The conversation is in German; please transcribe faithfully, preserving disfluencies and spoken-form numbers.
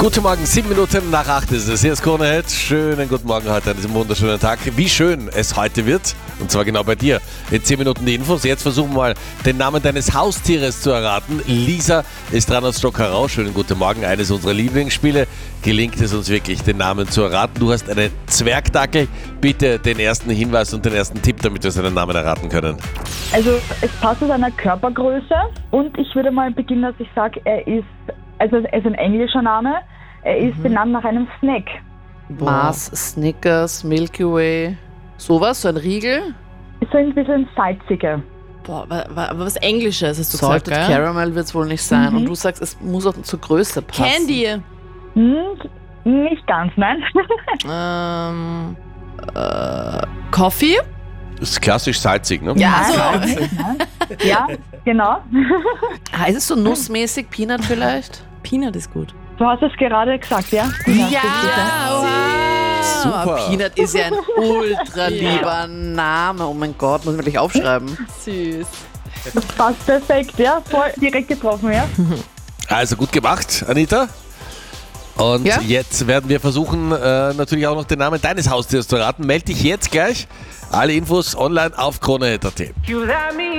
Guten Morgen, sieben Minuten nach acht ist es. Hier ist Krone Hit. Schönen guten Morgen heute an diesem wunderschönen Tag. Wie schön es heute wird, und zwar genau bei dir. In zehn Minuten die Infos. Jetzt versuchen wir mal, den Namen deines Haustieres zu erraten. Lisa ist dran aus Stockerau. Schönen guten Morgen. Eines unserer Lieblingsspiele. Gelingt es uns wirklich, den Namen zu erraten. Du hast einen Zwergdackel. Bitte den ersten Hinweis und den ersten Tipp, damit wir seinen Namen erraten können. Also es passt zu seiner Körpergröße und ich würde mal beginnen, dass ich sage, er ist, also er ist ein englischer Name, er ist mhm. benannt nach einem Snack. Mars, Snickers, Milky Way, sowas, so ein Riegel? Ist so ein bisschen salziger. Boah, aber was Englisches hast du Salted gesagt, gell? Caramel wird es wohl nicht sein. Mhm. Und du sagst, es muss auch zur Größe passen. Candy. Hm, nicht ganz, nein. ähm, äh, Coffee? Ist klassisch salzig, ne? Ja, so. Ja, genau. Ah, ist es so nussmäßig, Peanut vielleicht? Peanut ist gut. Du hast es gerade gesagt, ja? Ja, wow. Super. Peanut ist ja ein ultra lieber Name. Oh mein Gott, muss ich mir gleich aufschreiben. Süß. Das passt perfekt, ja, voll direkt getroffen, ja. Also gut gemacht, Anita. Und Ja? jetzt werden wir versuchen, äh, natürlich auch noch den Namen deines Haustiers zu erraten. Meld dich jetzt gleich. Alle Infos online auf krone punkt at.